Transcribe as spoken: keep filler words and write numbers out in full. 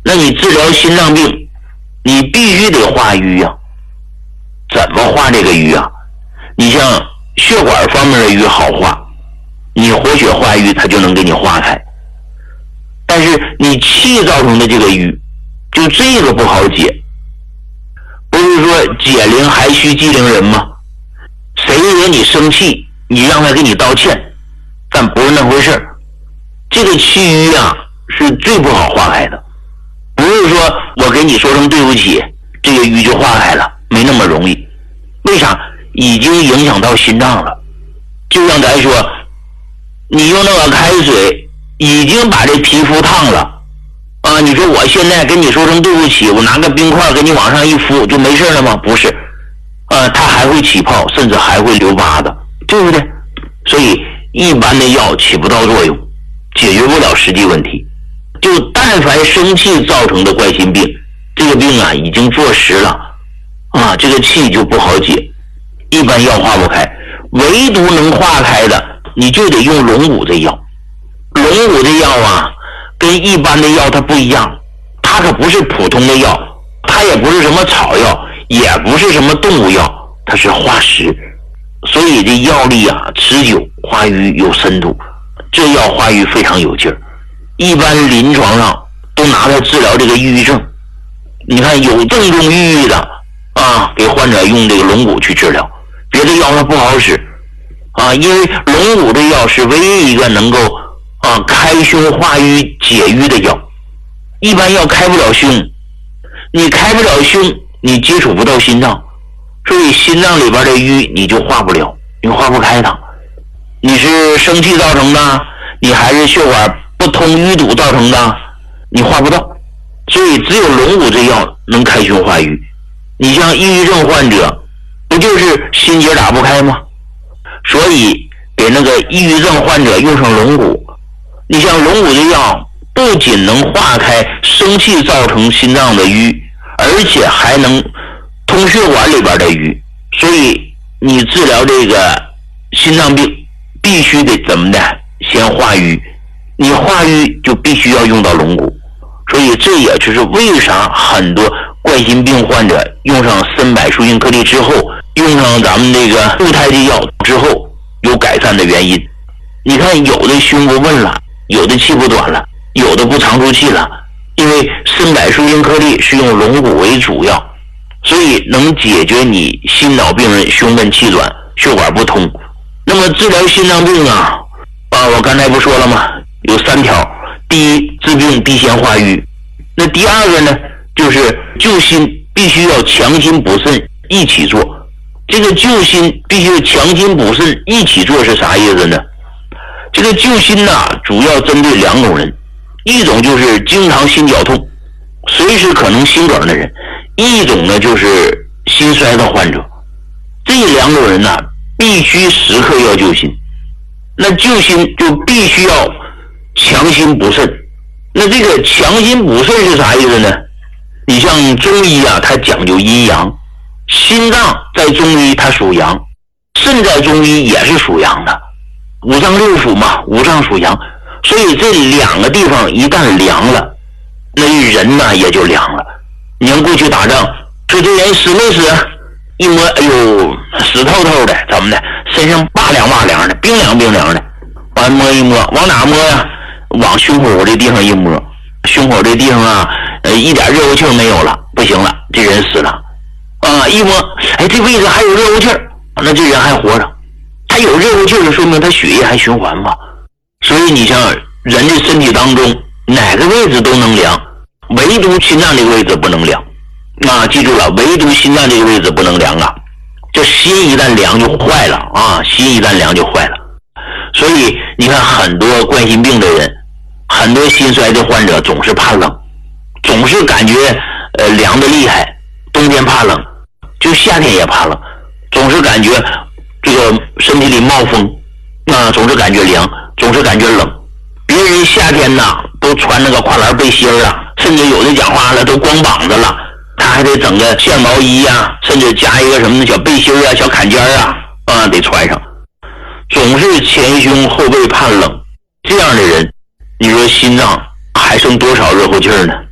那你治疗心脏病，你必须得化瘀啊。怎么化这个瘀啊？你像血管方面的瘀好化，你活血化瘀它就能给你化开。但是你气造成的这个瘀，就这个不好解。不是说解铃还须系铃人吗？谁惹你生气，你让他给你道歉，但不是那回事儿。这个气瘀啊是最不好化开的，不是说我给你说声对不起，这个瘀就化开了，没那么容易。为啥？已经影响到心脏了。就像咱说，你用那个开水已经把这皮肤烫了啊！你说我现在跟你说声对不起，我拿个冰块给你往上一敷就没事了吗？不是，啊，它还会起泡，甚至还会留疤的，对不对？所以一般的药起不到作用，解决不了实际问题。就但凡生气造成的冠心病，这个病啊已经坐实了啊，这个气就不好解，一般药化不开，唯独能化开的，你就得用龙骨这药。龙骨这药啊，跟一般的药它不一样，它可不是普通的药，它也不是什么草药，也不是什么动物药，它是化石，所以这药力啊持久，化瘀有深度，这药化瘀非常有劲儿。一般临床上都拿它治疗这个抑郁症，你看有正中抑郁的啊，给患者用这个龙骨去治疗，别的药它不好使啊，因为龙骨这药是唯一一个能够啊开胸化瘀解瘀的药，一般药开不了胸，你开不了胸，你接触不到心脏，所以心脏里边的瘀你就化不了，你化不开它。你是生气造成的，你还是血管不通淤堵造成的，你化不到。所以只有龙骨这药能开胸化瘀。你像抑郁症患者，不就是心结打不开吗？所以给那个抑郁症患者用上龙骨。你像龙骨这药不仅能化开生气造成心脏的瘀，而且还能通血管里边的瘀。所以你治疗这个心脏病必须得怎么的？先化瘀。你化瘀就必须要用到龙骨。所以这也就是为啥很多冠心病患者用上参柏树因颗粒之后，用上咱们这个固态的药之后有改善的原因。你看有的胸不闷了，有的气不短了，有的不长出气了，因为参柏树因颗粒是用龙骨为主要，所以能解决你心脑病人胸闷气短、血管不通。那么治疗心脏病啊，啊，我刚才不说了吗？有三条。第一，治病必先化瘀。那第二个呢，就是救心必须要强心补肾一起做。这个救心必须强心补肾一起做是啥意思呢？这个救心呐、啊，主要针对两种人，一种就是经常心绞痛，随时可能心梗的人；一种呢就是心衰的患者。这两种人呢、啊，必须时刻要救心。那救心就必须要强心补肾。那这个强心补肾是啥意思呢？你像中医啊，它讲究阴阳，心脏在中医它属阳，肾在中医也是属阳的，五脏六腑嘛，五脏属阳，所以这两个地方一旦凉了，那人呢也就凉了。你像过去打仗，说这人死没死？一摸，哎呦，死透透的，怎么的？身上拔凉拔凉的，冰凉冰凉的。完摸一摸，往哪摸呀？往胸口这地方一摸，胸口这地方啊，呃，一点热乎气没有了，不行了，这人死了。啊，一摸，哎，这位置还有热乎气儿，那这人还活着。他有热乎气儿，说明他血液还循环嘛。所以你像人的身体当中，哪个位置都能凉，唯独心脏这个位置不能凉。啊，记住了，唯独心脏这个位置不能凉啊。这心一旦凉就坏了啊，心一旦凉就坏了。所以你看很多冠心病的人，很多心衰的患者总是怕冷，总是感觉呃凉的厉害，冬天怕冷，就夏天也怕冷，总是感觉这个身体里冒风啊，总是感觉凉，总是感觉冷。别人夏天呐都穿那个跨栏背心啊，甚至有的讲话了都光膀子了，他还得整个线毛衣啊，甚至加一个什么小背心啊、小坎肩啊，啊得穿上。总是前胸后背怕冷，这样的人，你说心脏还剩多少热乎气儿呢？